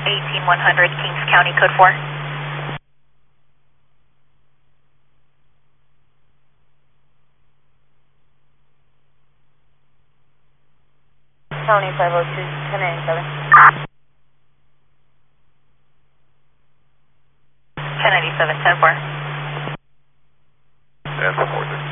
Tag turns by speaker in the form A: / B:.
A: 18100 Kings County, code 4.
B: County 502, 1097.
A: 1097, 10-4.
C: 10-4.